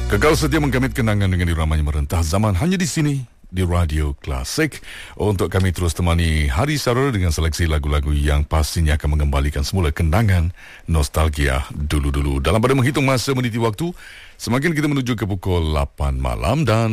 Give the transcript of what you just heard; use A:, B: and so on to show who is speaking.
A: Kekal setia menggamit kenangan dengan iramanya merentah zaman hanya di sini di Radio Klasik. Untuk kami terus temani Hari Sarara dengan seleksi lagu-lagu yang pastinya akan mengembalikan semula kenangan nostalgia dulu-dulu. Dalam pada menghitung masa meniti waktu, semakin kita menuju ke pukul 8 malam dan